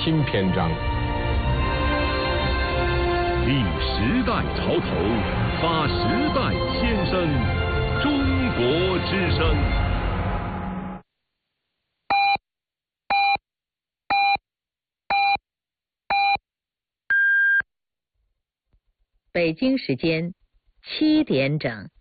新篇章。 立时代潮头，发时代先声，中国之声。 北京时间7点整。